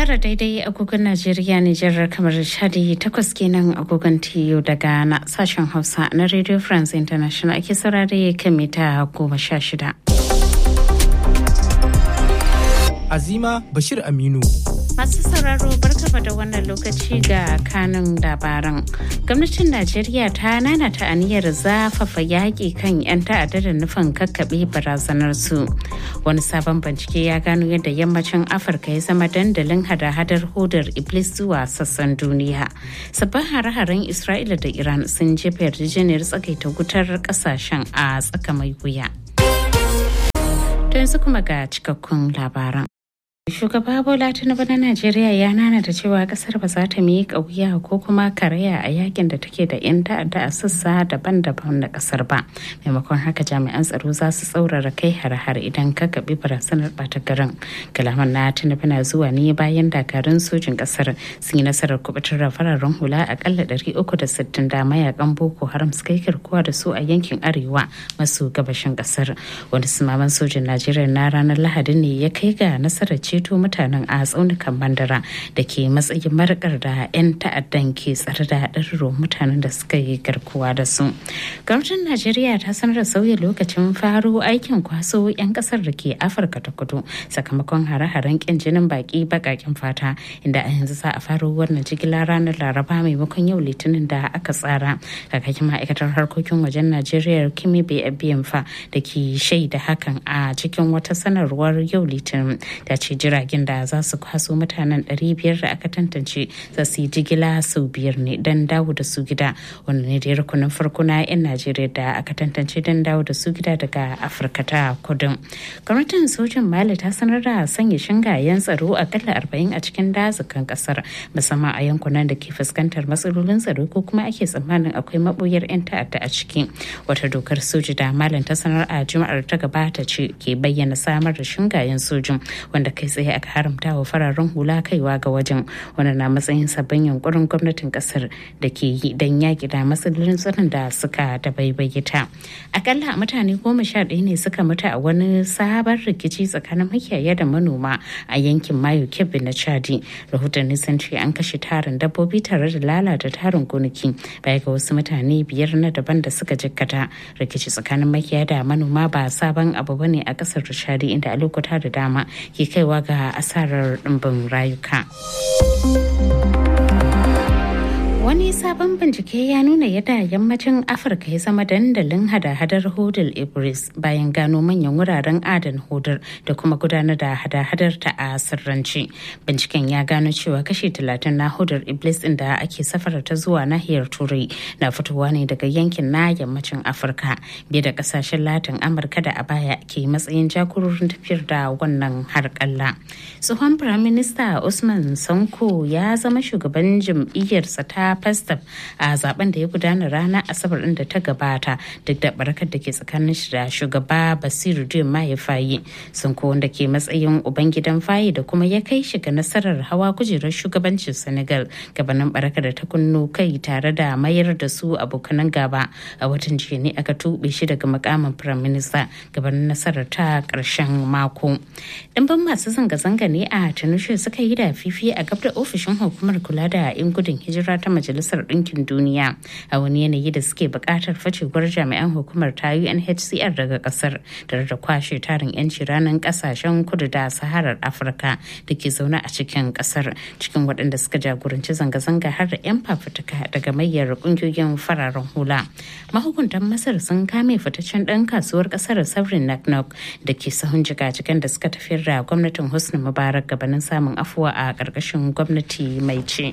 tara daidai agogon Najeriya Nijar kamar Chadi 8 kenan agogon TU daga na sashen Hausa na Radio France International ake saurare kan mita 16. Azima Bashir Aminu. Masu sauraro barkaba da wannan lokaci ga kanun labaran. Gwamnatin Najeriya ta nanata aniyar zafafa yaƙi kan 'yan ta'adda da nufin kakkaɓe barazanar su. Wani sabon bincike ya gano yadda yammacin Afirka ya zama dandalin hada-hadar hodar Iblis zuwa sassan duniya. Sabbin hare-haren Isra'ila da Iran sun jefa yarjejeniyar tsagaita wutar ƙasashen a tsaka mai wuya. To yanzu kuma ga cikakkun labaran. Shugaba Bola Tinubu na Najeriya ya nanata cewa kasar ba za ta miƙa wuya ko kuma karaya a yakin da take da 'yan ta'adda a sassa daban-daban na kasar ba. Maimakon haka jami'an tsaro za su tsaurara kai har-har idan ka gabi barazanar ɓata garin. Kalaman na Tinubu na zuwa ne bayan dakarun sojin kasar sun yi nasarar kubutar da fararen hula akalla 360 da mayakan Boko Haram suka yi garkuwa da su a yankin arewa maso gabashin kasar. Wani sumaman sojin Najeriya na ranar Lahadi ne ya kai ga nasarar ceto mutanen a tsaunukan bandara da ke matsayin markar da 'yan ta'addan ke tsare da ɗarurru mutanen da suka yi garkuwa da su. Gwamnatin Najeriya ta sanar da sauya lokacin faro aikin kwaso 'yan kasar da ke Afirka ta Kudu sakamakon hare-haren kin jinin baki bakakin fata, inda a yanzu za a faro wannan jigila ranar Laraba maimakon yau Litinin da aka tsara. Kakakin ma'aikatar harkokin wajen Najeriya Kimi Biamfa da ke shaida hakan a cikin wata sanarwar yau Litinin ta ce jiragen da za su kwaso mutanen 500 da aka tantance za su yi jigila sau 5 ne don dawo da su gida, wanda ne da rukunin farko na 'yan Najeriya da aka tantance don dawo da su gida daga Afirka ta Kudu. Gwamnatin sojin Mali ta sanar da sanya shingayen tsaro akalla 40 a cikin dazukan kasar, musamman a yankunan da ke fuskantar matsalolin tsaro ko kuma ake tsammanin akwai maboyar 'yan ta'adda a ciki. Wata dokar soji da Malin ta sanar a Juma'ar ta gabata ce ke bayyana samar da shingayen sojin wanda kai tsaye aka haramta wa fararen hula kaiwa ga wajen, wanda na matsayin sabbin yunkurin gwamnatin kasar da ke yi don yaƙi da matsalolin tsaron da suka dabaibaita. Akalla mutane 11 ne suka mutu a wani sabon rikici tsakanin makiyaya da manoma a yankin Mayo Kebbi na Chadi. Rahotanni sun ce an kashe tarin dabbobi tare da lalata tarin gonaki baya ga wasu mutane 5 na daban da suka jikkata. Rikici tsakanin makiyaya da manoma ba sabon abu bane a kasar Chadi, inda a lokuta da dama ke kaiwa ga asarar ɗimbin rayuka. Wani sabon bincike ya nuna yadda yammacin Afirka ya zama dandalin hada-hadar hodar Iblis bayan gano manyan wuraren adana hodar da kuma gudanar da hada-hadar ta a sirrance. Binciken ya gano cewa kashi 30 na hodar Iblis ɗin da ake safara ta zuwa nahiyar Turai na fitowa ne daga yankin na yammacin Afirka, biye da kasashen Latin Amurka da a baya ke matsayin jagororin tafiyar da wannan harƙalla. Tsohon Firaminista Usman Sanko ya zama shugaban jam'iyyarsa ta Fastaf a zaben da ya gudana ranar Asabar da ta gabata, duk da barakar da ke tsakanin shi da shugaba Basiru Diomaye Faye. Sanko, wanda ke matsayin ubangidan Faye da kuma ya kai shi ga nasarar hawa kujerar shugabancin Senegal gabanin barakar da ta kunno kai tare da mayar da su abokanan gaba. A watan jiya ne aka tuɓe shi daga mukamin Firaminista gabanin nasarar ta ƙarshen mako. Ɗimbin masu zanga-zanga ne a Tunisia suka yi da fifi a gab da ofishin hukumar kula da 'yan gudun hijira ta Majalisar Ɗinkin Duniya a wani yanayi da suke buƙatar facewar jami'an hukumar ta UNHCR daga ƙasar, tare da kwashe tarin 'yanci ranar ƙasashen kudu da Saharar Afirka da ke zaune a cikin ƙasar. Cikin waɗanda suka jagoranci zanga-zanga har da 'yan fafutuka daga mayyar ƙungiyoyin fararen hula. Mahukuntan Masar sun kame fitaccen ɗan kasuwar ƙasar Sabrin Naknok da ke sahun jigajigan da suka tafiyar da gwamnatin Hosni Mubarak gabanin samun afuwa a ƙarƙashin gwamnati mai ci.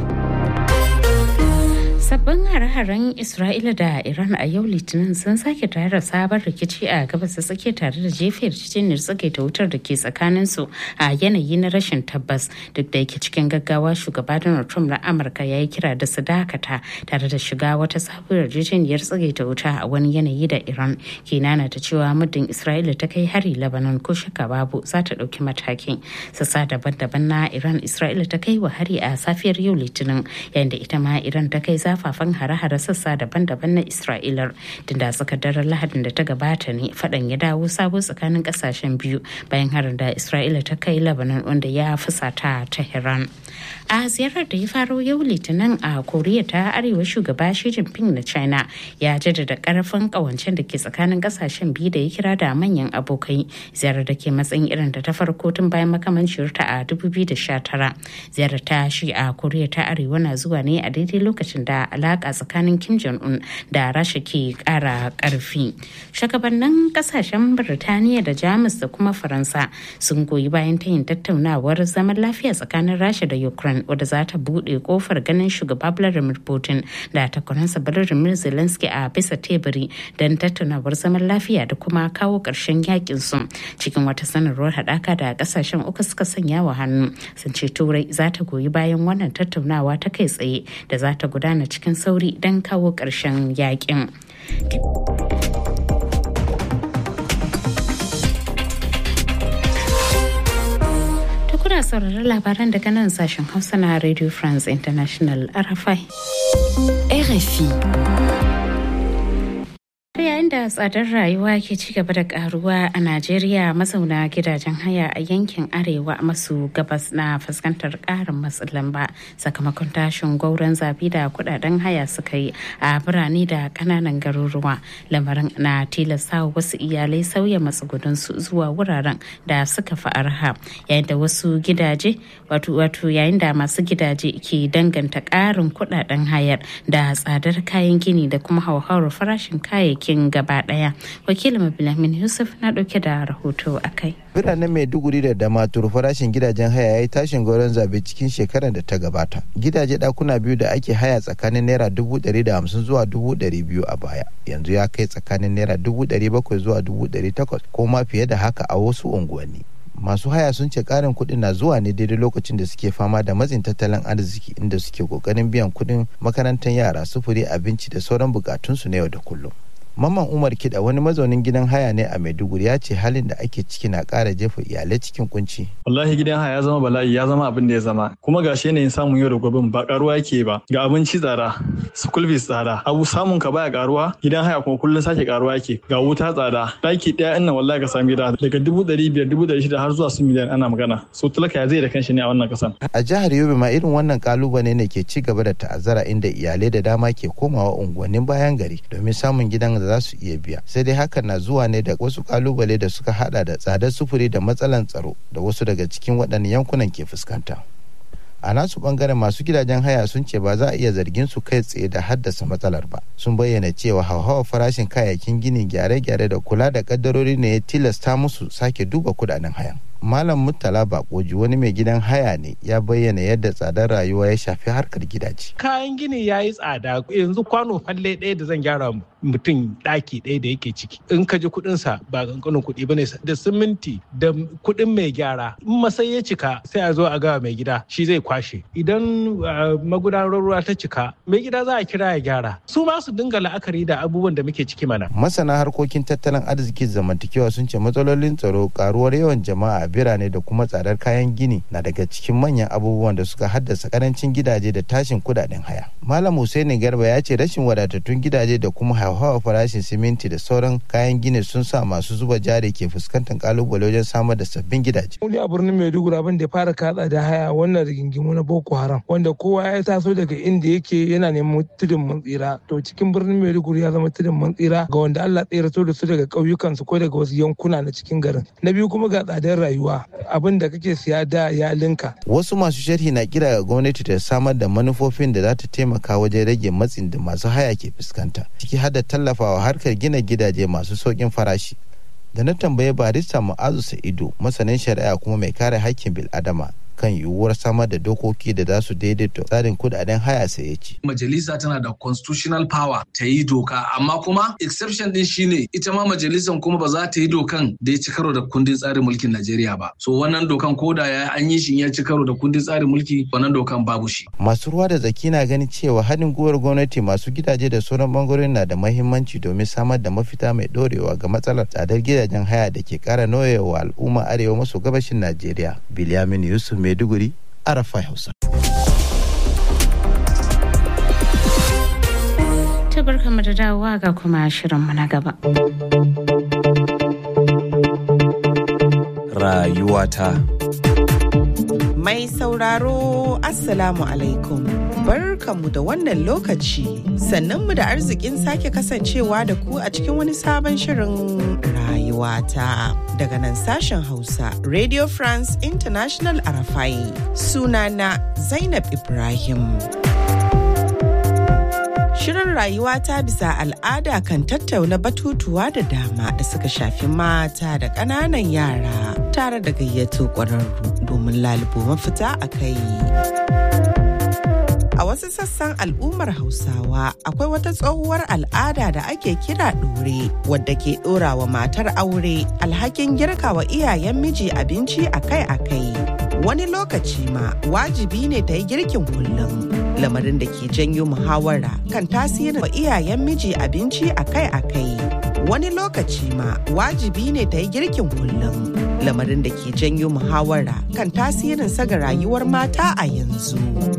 Sabbin hare-haren Isra'ila da Iran a yau Litinin sun sake tayar da sabon rikici a gabas da tsakiya tare da jefiyar cikiniyar tsagaita wutar da ke tsakaninsu a yanayi na rashin tabbas. Duk da yake cikin gaggawa, shugaba Donald Trump na Amurka ya yi kira da su dakata tare da shiga wata sabuwar yarjejeniyar tsagaita wuta a wani yanayi da Iran ke nanata cewa muddin Isra'ila ta kai hari Lebanon ko shakka babu za ta ɗauki matakin. Sassa daban-daban na Iran Isra'ila ta kai wa hari a safiyar yau Litinin, yayin da ita ma Iran ta kai zafafan hare-hare sassa daban-daban na Isra'ilar. Tunda tsakar daren Lahadin da ta gabata ne faɗan ya dawo sabo tsakanin ƙasashen biyu bayan harin da Isra'ila ta kai Lebanon wanda ya fusata Tehran. A ziyarar da ya faro yau Litinin a Koriya ta Arewa, shugaba Xi Jinping na China ya jaddada karfin kawancen da ke tsakanin kasashen biyu da ya kira da manyan abokai. Ziyarar da ke matsayin irin da ta farko tun bayan makamancin ta a 2019. Ziyarar ta Xi a Koriya ta Arewa na zuwa ne a daidai lokacin da alaka tsakanin Kim Jong-un da Rasha ke kara karfi. Shugabannin kasashen Birtaniya da Jamus da kuma Faransa sun goyi bayan ta yin tattaunawar zaman lafiya tsakanin Rasha da Ukraine wadda za ta buɗe kofar ganin shugaba Vladimir Putin da takwaransa Volodymyr Zelensky a bisa teburi don tattaunawar zaman lafiya da kuma kawo ƙarshen yakin su. Cikin wata sanarwar haɗaka da ƙasashen uku suka sanya wa hannu, sun ce Turai za ta goyi bayan wannan tattaunawa ta kai tsaye da za ta gudana cikin sauri don kawo ƙarshen yakin. Kuna sauraron labaran daga nan sashen Hausa na Radio France International RFI. Yayin da tsadar rayuwa ke ci gaba da karuwa a Najeriya, mazauna gidajen haya a yankin arewa maso gabas na fuskantar karin matsin lamba sakamakon tashin gwauron zabi da kudaden haya suka yi a birane da kananan garuruwa. Lamarin na tilasta wasu iyalai sauya matsugunansu zuwa wuraren da suka fi arha, yayin da wasu gidaje wato yayin da masu gidaje ke danganta karin kudaden hayar da tsadar kayan gini da kuma hauhawar farashin kayayyakin gaba daya. Wakilin Abdulhamin Yusuf na dauke da rahoto akai. Biranen Maiduguri da Damaturu farashin gidajen haya ya yi tashin goron zabe cikin shekarar da ta gabata. Gidaje dakuna biyu da ake haya tsakanin naira 150 zuwa 200 a baya, yanzu ya kai tsakanin naira 700 zuwa 800 ko ma fiye da haka a wasu unguwanni. Masu haya sun ce karin kuɗin na zuwa ne daidai lokacin da suke fama da matsin tattalin arziki, inda suke kokarin biyan kuɗin makarantar yara, sufuri, abinci da sauran bukatunsu na yau da kullum. Mamman Umar Kida, wani mazaunin gidan haya ne a Maiduguri, ya ce halin da ake ciki na ƙara jefa iyalai cikin kunci. Wallahi gidan haya ya zama bala'i, ya zama abin da ya zama. Kuma gashi yanayin samun yau da gobe ba karuwa yake ba. Ga abinci tsada, school fees tsada, abu samun ka baya karuwa, gidan haya kuma kullun sake karuwa yake. Ga wuta tsada, daki ɗaya ina wallahi ka sami gida daga 500,000, 600,000 har zuwa 1,000,000 ana magana. So talaka ya zai da kanshi ne a wannan kasan. A jihar Yobe ma irin wannan kalubale ne ke ci gaba da ta'azzara, inda iyalai da dama ke komawa unguwannin bayan gari domin samun gidan da za su iya biya. Sai dai hakan na zuwa ne da wasu kalubale da suka hada da tsadar sufuri da matsalan tsaro da wasu daga cikin waɗannan yankunan ke fuskanta. A nasu bangaren masu gidajen haya sun ce ba za a iya zargin su kai tsaye da haddasa matsalar ba. Sun bayyana cewa hauhawar farashin kayayyakin gini, gyare-gyare da kula da kaddarori ne ya tilasta musu sake duba kudaden haya. Malam Murtala Bakoji, wani mai gidan haya ne, ya bayyana yadda tsadar rayuwa ya shafi harkar gidaje. Kayan gini ya yi tsada, yanzu kwano falle ɗaya da zan gyara mutum ɗaki ɗaya da yake ciki, in ka ji kuɗinsa ba ƙanƙanin kuɗi ba ne, da siminti da kuɗin mai gyara. In masai ya cika sai a zo a gawa mai gida, shi zai kwashe. Idan magudanar ruwa ta cika, mai gida za a kira ya gyara. Su ma su dinga la'akari da abubuwan da muke ciki mana. Masana harkokin tattalin arziki zamantakewa sun ce matsalolin tsaro, karuwar yawan jama'a a birane da kuma tsadar kayan gini na daga cikin manyan abubuwan da suka haddasa karancin gidaje da tashin kudaden haya. Malam Hussaini Garba ya ce rashin wadatattun gidaje da kuma hauhawar farashin siminti da sauran kayan gini sun sa masu zuba jari ke fuskantar kalubale wajen samar da sabbin gidaje. Wani a birnin Maiduguri abin da ya fara katsa da haya wannan rigingimu na Boko Haram, wanda kowa ya taso daga inda yake yana neman tudun mun tsira. To cikin birnin Maiduguri ya zama tudun mun tsira ga wanda Allah ya tsirato da su daga ƙauyukansu ko daga wasu yankuna na cikin garin. Na biyu kuma ga tsadar rayuwa, abin da kake siya da ya linka. Wasu masu sharhi na kira ga gwamnati ta samar da manufofin da za ta taimaka wajen rage matsin da masu haya ke fuskanta, ciki har da tallafawa harkar gina gidaje masu sauƙin farashi. Da na tambaye barista Mu'azu Sa'idu, masanin shari'a kuma mai kare haƙƙin bil'adama, kan yiwuwar samar da dokoki da za su daidaita tsarin kudaden haya, sai ya ce. Majalisa tana da constitutional power ta yi doka, amma kuma exception din shine ita ma majalisan kuma ba za ta yi dokan da ya ci karo da kundin tsarin mulkin Najeriya ba. So wannan dokan koda ya an yi shi ya ci karo da kundin tsarin mulki, wannan dokan babu shi. Masu ruwa da tsaki na ganin cewa haɗin gwiwar gwamnati, masu gidaje da sauran bangarorin na da muhimmanci domin samar da mafita mai dorewa ga matsalar tsadar gidajen haya da ke ƙara nauyewa al'umma arewa maso gabashin Najeriya. Bilyamin Yusuf, Maiduguri, RFI Hausa. barkamu da dawowa ga kuma shirinmu na gaba. Rayuwata. Mai sauraro Assalamu alaikum. Barkanmu da wannan lokaci. Sannanmu da arzikin sake kasancewa da ku a cikin wani sabon shirin rayuwata. Daga nan sashen Hausa, Radio France International Arafai. Sunana Zainab Ibrahim. Shirin rayuwa ta bisa al'ada kan tattauna batutuwa da dama da suka shafi mata da ƙananan yara tare da gayyato ƙwararru domin lalubo mafita a kai. A wasu sassan al'ummar Hausawa akwai wata tsohuwar al'ada da ake kira ɗore wadda ke ɗorawa matar aure alhakin girka wa iyayen miji abinci akai-akai. Wani lokaci ma wajibi ne ta yi girkin kullum, lamarin da ke janyo muhawara kan tasirin wa iyayen miji abinci akai-akai. Wani lokaci ma wajibi ne ta yi girkin kullum, lamarin da ke janyo muhawara kan tasirin sa ga rayuwar mata a yanzu.